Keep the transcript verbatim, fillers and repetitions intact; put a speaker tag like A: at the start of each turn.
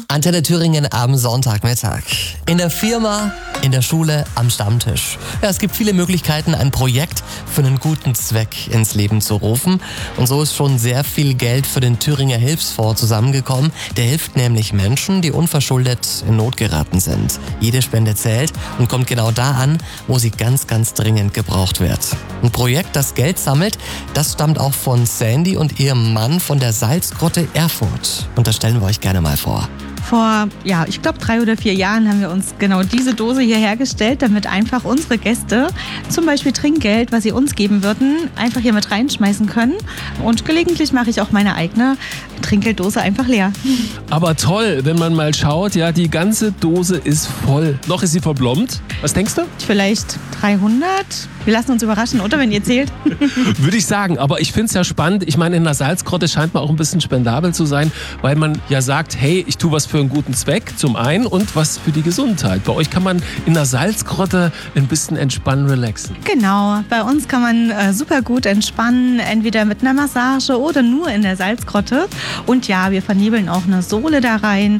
A: Antenne Thüringen am Sonntagmittag. In der Firma, in der Schule, am Stammtisch. Ja, es gibt viele Möglichkeiten, ein Projekt für einen guten Zweck ins Leben zu rufen. Und so ist schon sehr viel Geld für den Thüringer Hilfsfonds zusammengekommen. Der hilft nämlich Menschen, die unverschuldet in Not geraten sind. Jede Spende zählt und kommt genau da an, wo sie ganz, ganz dringend gebraucht wird. Ein Projekt, das Geld sammelt, das stammt auch von Sandy und ihrem Mann von der Salzgrotte Erfurt. Und das stellen wir euch gerne mal vor.
B: Vor, ja, ich glaube drei oder vier Jahren haben wir uns genau diese Dose hier hergestellt, damit einfach unsere Gäste zum Beispiel Trinkgeld, was sie uns geben würden, einfach hier mit reinschmeißen können. Und gelegentlich mache ich auch meine eigene Trinkgelddose einfach leer.
C: Aber toll, wenn man mal schaut, ja, die ganze Dose ist voll. Noch ist sie verblombt. Was denkst du?
B: Vielleicht dreihundert. Wir lassen uns überraschen, oder, wenn ihr zählt?
C: Würde ich sagen, aber ich finde es ja spannend. Ich meine, in der Salzgrotte scheint man auch ein bisschen spendabel zu sein, weil man ja sagt, hey, ich tue was für einen guten Zweck zum einen und was für die Gesundheit. Bei euch kann man in der Salzgrotte ein bisschen entspannen, relaxen.
B: Genau, bei uns kann man äh, super gut entspannen, entweder mit einer Massage oder nur in der Salzgrotte. Und ja, wir vernebeln auch eine Sohle da rein.